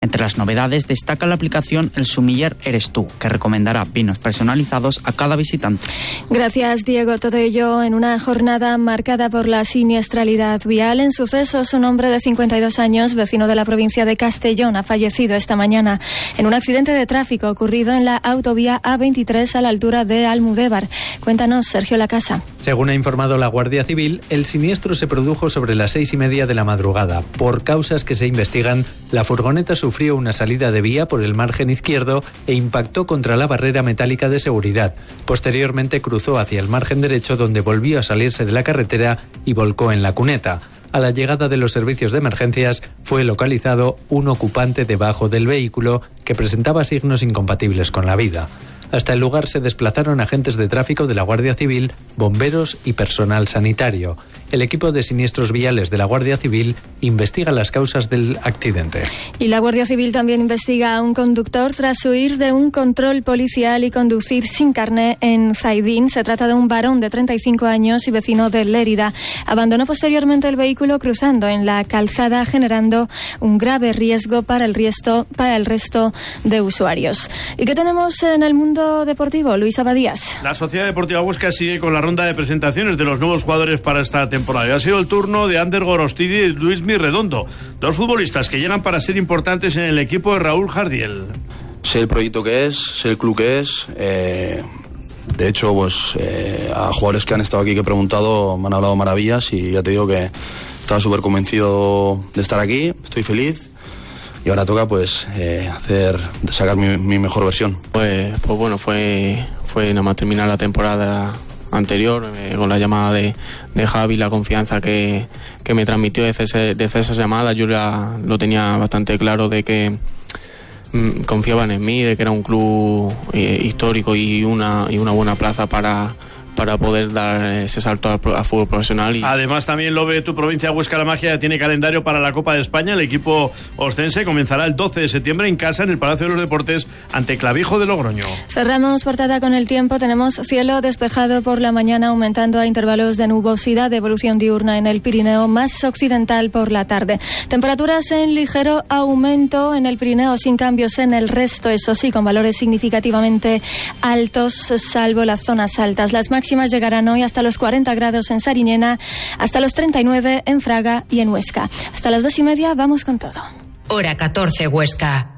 Entre las novedades destaca la aplicación El Sumiller Eres Tú, que recomendará vinos personalizados a cada visitante. Gracias, Diego. Todo ello en una jornada marcada por la siniestralidad vial. En sucesos, un hombre de 52 años, vecino de la provincia de Castellón, ha fallecido esta mañana en un accidente de tráfico ocurrido en la autovía A23 a la altura de Almudévar. Cuéntanos, Sergio Lacasa. Según ha informado la Guardia Civil, el siniestro se produjo sobre las 6:30 de la madrugada. Por causas que se investigan, la furgoneta sufrió una salida de vía por el margen izquierdo e impactó contra la barrera metálica de seguridad. Posteriormente cruzó hacia el margen derecho, donde volvió a salirse de la carretera y volcó en la cuneta. A la llegada de los servicios de emergencias fue localizado un ocupante debajo del vehículo que presentaba signos incompatibles con la vida. Hasta el lugar se desplazaron agentes de tráfico de la Guardia Civil, bomberos y personal sanitario. El equipo de siniestros viales de la Guardia Civil investiga las causas del accidente. Y la Guardia Civil también investiga a un conductor tras huir de un control policial y conducir sin carné en Zaidín. Se trata de un varón de 35 años y vecino de Lérida. Abandonó posteriormente el vehículo cruzando en la calzada, generando un grave riesgo para el resto de usuarios. ¿Y qué tenemos en el mundo deportivo? Luis Abadías. La Sociedad Deportiva Huesca sigue con la ronda de presentaciones de los nuevos jugadores para esta temporada. Ha sido el turno de Ander Gorostidi y Luismi Redondo, dos futbolistas que llegan para ser importantes en el equipo de Raúl Jardiel. Sé el proyecto que es, sé el club que es. De hecho, a jugadores que han estado aquí que he preguntado me han hablado maravillas y ya te digo que estaba súper convencido de estar aquí, estoy feliz. Y ahora toca sacar mi mejor versión. Pues bueno, fue nada más terminar la temporada anterior, con la llamada de Javi, la confianza que me transmitió desde esa llamada. Yo ya lo tenía bastante claro de que confiaban en mí, de que era un club histórico y una buena plaza para poder dar ese salto al fútbol profesional. Además, también lo ve tu provincia, Huesca La Magia tiene calendario para la Copa de España. El equipo ostense comenzará el 12 de septiembre en casa en el Palacio de los Deportes ante Clavijo de Logroño. Cerramos portada con el tiempo. Tenemos cielo despejado por la mañana, aumentando a intervalos de nubosidad, de evolución diurna en el Pirineo, más occidental por la tarde. Temperaturas en ligero aumento en el Pirineo, sin cambios en el resto, eso sí, con valores significativamente altos, salvo las zonas altas. Las máximas llegarán hoy hasta los 40 grados en Sariñena, hasta los 39 en Fraga y en Huesca. Hasta las 2:30 vamos con todo. Hora 14 Huesca.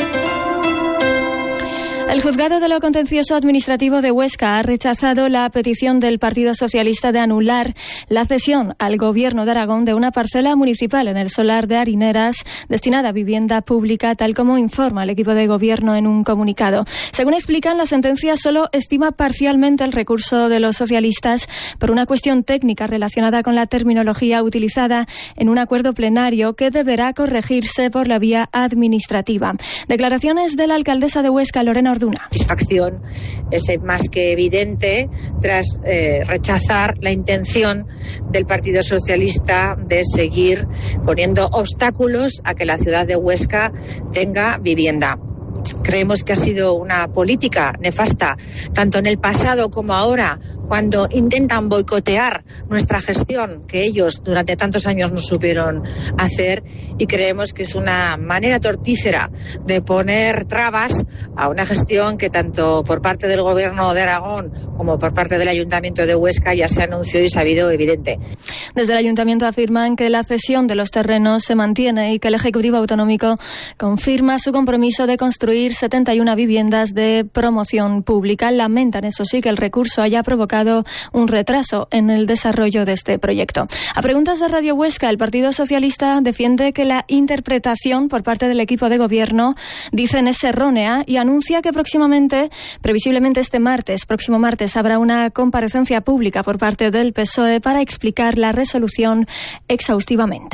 El Juzgado de lo Contencioso Administrativo de Huesca ha rechazado la petición del Partido Socialista de anular la cesión al Gobierno de Aragón de una parcela municipal en el solar de Harineras destinada a vivienda pública, tal como informa el equipo de Gobierno en un comunicado. Según explican, la sentencia solo estima parcialmente el recurso de los socialistas por una cuestión técnica relacionada con la terminología utilizada en un acuerdo plenario que deberá corregirse por la vía administrativa. Declaraciones de la alcaldesa de Huesca, Lorena Orduna. Satisfacción es más que evidente tras rechazar la intención del Partido Socialista de seguir poniendo obstáculos a que la ciudad de Huesca tenga vivienda. Creemos que ha sido una política nefasta, tanto en el pasado como ahora, cuando intentan boicotear nuestra gestión, que ellos durante tantos años no supieron hacer, y creemos que es una manera tortícera de poner trabas a una gestión que tanto por parte del Gobierno de Aragón como por parte del Ayuntamiento de Huesca ya se anunció y sabido evidente. Desde el Ayuntamiento afirman que la cesión de los terrenos se mantiene y que el Ejecutivo Autonómico confirma su compromiso de construir 71 viviendas de promoción pública. Lamentan, eso sí, que el recurso haya provocado un retraso en el desarrollo de este proyecto. A preguntas de Radio Huesca, el Partido Socialista defiende que la interpretación por parte del equipo de gobierno, dicen, es errónea y anuncia que previsiblemente próximo martes, habrá una comparecencia pública por parte del PSOE para explicar la resolución exhaustivamente.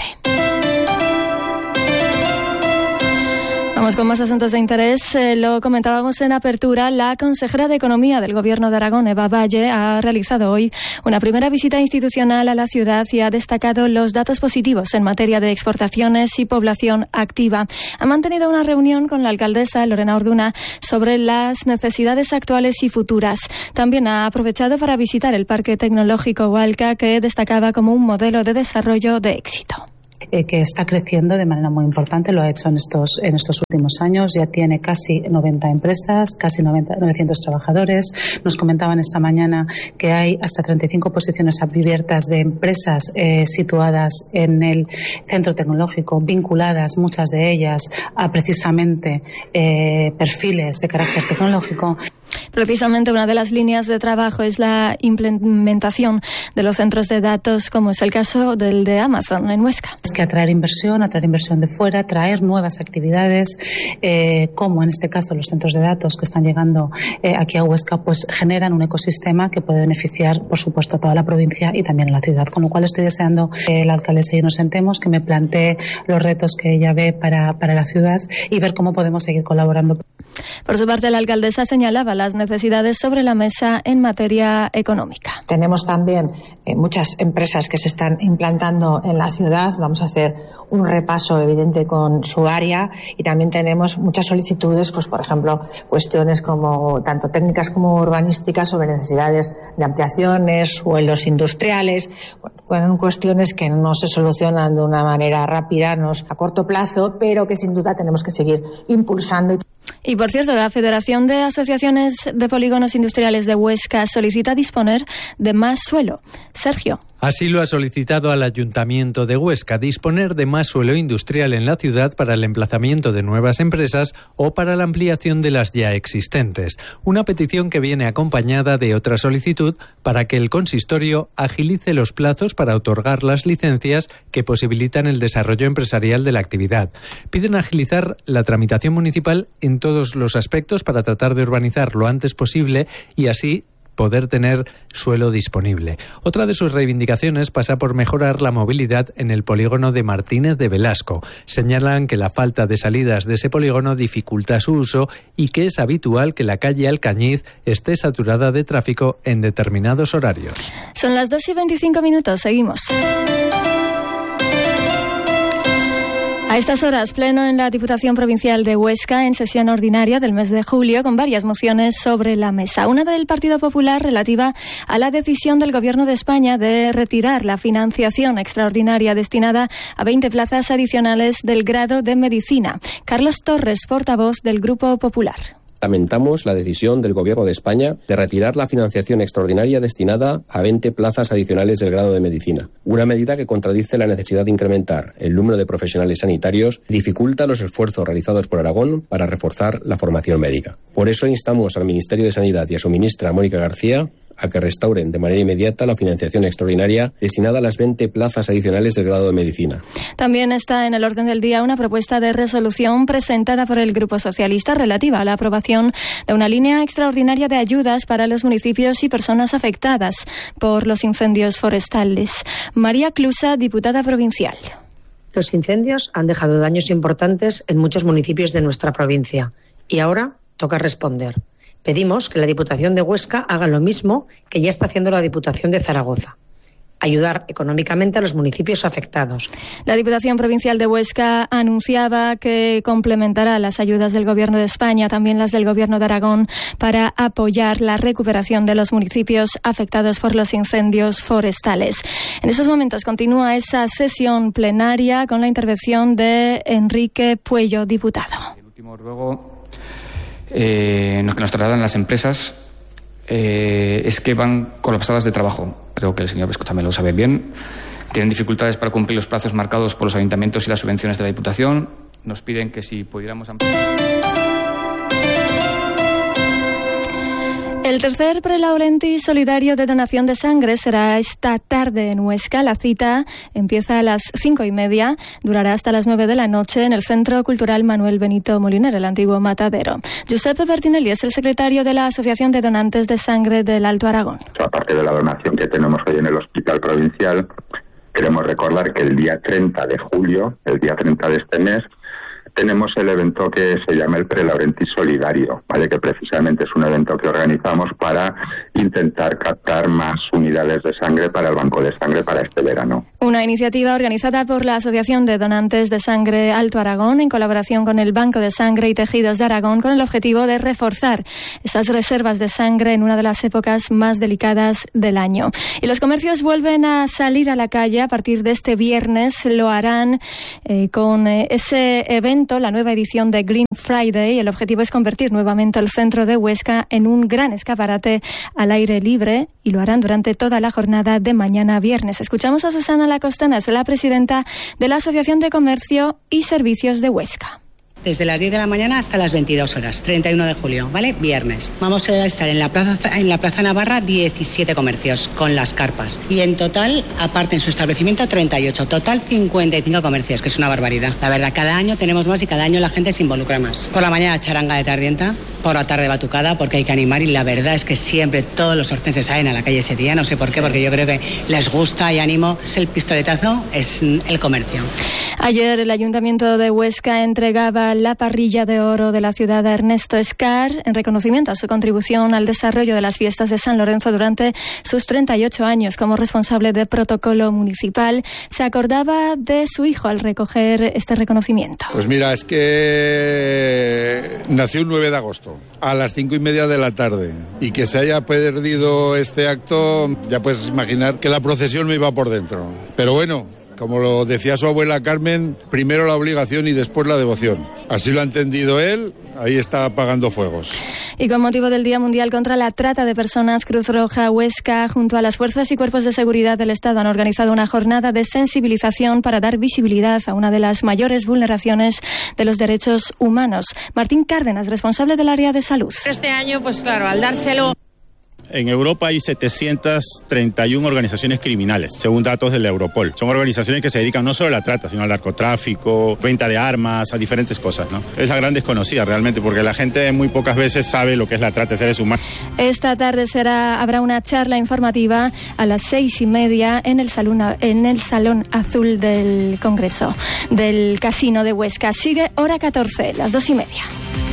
Vamos con más asuntos de interés. Lo comentábamos en apertura. La consejera de Economía del Gobierno de Aragón, Eva Valle, ha realizado hoy una primera visita institucional a la ciudad y ha destacado los datos positivos en materia de exportaciones y población activa. Ha mantenido una reunión con la alcaldesa Lorena Orduna sobre las necesidades actuales y futuras. También ha aprovechado para visitar el Parque Tecnológico Hualca, que destacaba como un modelo de desarrollo de éxito. que está creciendo de manera muy importante, lo ha hecho en estos últimos años, ya tiene casi 90 empresas, casi 900 trabajadores. Nos comentaban esta mañana que hay hasta 35 posiciones abiertas de empresas situadas en el centro tecnológico, vinculadas muchas de ellas a precisamente perfiles de carácter tecnológico. Precisamente una de las líneas de trabajo es la implementación de los centros de datos, como es el caso del de Amazon en Huesca. Es que atraer inversión de fuera, traer nuevas actividades, como en este caso los centros de datos que están llegando aquí a Huesca, pues generan un ecosistema que puede beneficiar, por supuesto, a toda la provincia y también a la ciudad. Con lo cual estoy deseando que la alcaldesa y yo nos sentemos, que me plantee los retos que ella ve para la ciudad y ver cómo podemos seguir colaborando. Por su parte, la alcaldesa señalaba las necesidades sobre la mesa en materia económica. Tenemos también muchas empresas que se están implantando en la ciudad. Vamos a hacer un repaso evidente con su área y también tenemos muchas solicitudes, pues por ejemplo, cuestiones como tanto técnicas como urbanísticas sobre necesidades de ampliaciones, suelos industriales, bueno, cuestiones que no se solucionan de una manera rápida, a corto plazo, pero que sin duda tenemos que seguir impulsando. Y por cierto, la Federación de Asociaciones de Polígonos Industriales de Huesca solicita disponer de más suelo. Sergio. Así lo ha solicitado al Ayuntamiento de Huesca, disponer de más suelo industrial en la ciudad para el emplazamiento de nuevas empresas o para la ampliación de las ya existentes. Una petición que viene acompañada de otra solicitud para que el consistorio agilice los plazos para otorgar las licencias que posibilitan el desarrollo empresarial de la actividad. Piden agilizar la tramitación municipal en todos los aspectos para tratar de urbanizar lo antes posible y así poder tener suelo disponible. Otra de sus reivindicaciones pasa por mejorar la movilidad en el polígono de Martínez de Velasco. Señalan que la falta de salidas de ese polígono dificulta su uso y que es habitual que la calle Alcañiz esté saturada de tráfico en determinados horarios. Son las 2:25, seguimos. A estas horas, pleno en la Diputación Provincial de Huesca en sesión ordinaria del mes de julio con varias mociones sobre la mesa. Una del Partido Popular relativa a la decisión del Gobierno de España de retirar la financiación extraordinaria destinada a 20 plazas adicionales del grado de Medicina. Carlos Torres, portavoz del Grupo Popular. Lamentamos la decisión del Gobierno de España de retirar la financiación extraordinaria destinada a 20 plazas adicionales del grado de Medicina. Una medida que contradice la necesidad de incrementar el número de profesionales sanitarios y dificulta los esfuerzos realizados por Aragón para reforzar la formación médica. Por eso instamos al Ministerio de Sanidad y a su ministra, Mónica García, a que restauren de manera inmediata la financiación extraordinaria destinada a las 20 plazas adicionales del grado de Medicina. También está en el orden del día una propuesta de resolución presentada por el Grupo Socialista relativa a la aprobación de una línea extraordinaria de ayudas para los municipios y personas afectadas por los incendios forestales. María Clusa, diputada provincial. Los incendios han dejado daños importantes en muchos municipios de nuestra provincia y ahora toca responder. Pedimos que la Diputación de Huesca haga lo mismo que ya está haciendo la Diputación de Zaragoza. Ayudar económicamente a los municipios afectados. La Diputación Provincial de Huesca anunciaba que complementará las ayudas del Gobierno de España, también las del Gobierno de Aragón, para apoyar la recuperación de los municipios afectados por los incendios forestales. En estos momentos continúa esa sesión plenaria con la intervención de Enrique Puello, diputado. El último ruego que nos trasladan las empresas es que van colapsadas de trabajo. Creo que el señor Vesco también lo sabe bien. Tienen dificultades para cumplir los plazos marcados por los ayuntamientos y las subvenciones de la Diputación. Nos piden que si pudiéramos ampliar. El tercer Prelaurenti solidario de donación de sangre será esta tarde en Huesca. La cita empieza a las 5:30, durará hasta las 9 de la noche en el Centro Cultural Manuel Benito Moliner, el antiguo Matadero. Giuseppe Bertinelli es el secretario de la Asociación de Donantes de Sangre del Alto Aragón. Aparte de la donación que tenemos hoy en el Hospital Provincial, queremos recordar que el día 30 de julio, el día 30 de este mes, tenemos el evento que se llama el Prelaurentis Solidario, ¿vale? Que precisamente es un evento que organizamos para intentar captar más unidades de sangre para el banco de sangre para este verano. Una iniciativa organizada por la Asociación de Donantes de Sangre Alto Aragón en colaboración con el Banco de Sangre y Tejidos de Aragón con el objetivo de reforzar esas reservas de sangre en una de las épocas más delicadas del año. Y los comercios vuelven a salir a la calle a partir de este viernes. Lo harán con ese evento, la nueva edición de Green Friday. El objetivo es convertir nuevamente el centro de Huesca en un gran escaparate al aire libre y lo harán durante toda la jornada de mañana viernes. Escuchamos a Susana Lacostena, es la presidenta de la Asociación de Comercio y Servicios de Huesca. Desde las 10 de la mañana hasta las 22 horas, 31 de julio, ¿vale? Viernes. Vamos a estar en la Plaza Navarra 17 comercios con las carpas. Y en total, aparte en su establecimiento, 38. Total 55 comercios, que es una barbaridad. La verdad, cada año tenemos más y cada año la gente se involucra más. Por la mañana charanga de tardienta, por la tarde batucada, porque hay que animar y la verdad es que siempre todos los orcenses salen a la calle ese día. No sé por qué, porque yo creo que les gusta y ánimo. Es el pistoletazo, es el comercio. Ayer el Ayuntamiento de Huesca entregaba la parrilla de oro de la ciudad a Ernesto Escar en reconocimiento a su contribución al desarrollo de las fiestas de San Lorenzo durante sus 38 años como responsable de protocolo municipal. Se acordaba de su hijo al recoger este reconocimiento. Pues mira, es que nació un 9 de agosto a las 5:30 de la tarde y que se haya perdido este acto, ya puedes imaginar que la procesión me iba por dentro. Pero bueno, como lo decía su abuela Carmen, primero la obligación y después la devoción. Así lo ha entendido él, ahí está apagando fuegos. Y con motivo del Día Mundial contra la Trata de Personas, Cruz Roja Huesca, junto a las fuerzas y cuerpos de seguridad del Estado, han organizado una jornada de sensibilización para dar visibilidad a una de las mayores vulneraciones de los derechos humanos. Martín Cárdenas, responsable del área de salud. Este año, pues claro, al dárselo... En Europa hay 731 organizaciones criminales, según datos del Europol. Son organizaciones que se dedican no solo a la trata, sino al narcotráfico, venta de armas, a diferentes cosas, ¿no? Es la gran desconocida realmente, porque la gente muy pocas veces sabe lo que es la trata de seres humanos. Esta tarde habrá una charla informativa a las 6:30 en el Salón Azul del Congreso del Casino de Huesca. Sigue hora 14, las 2:30.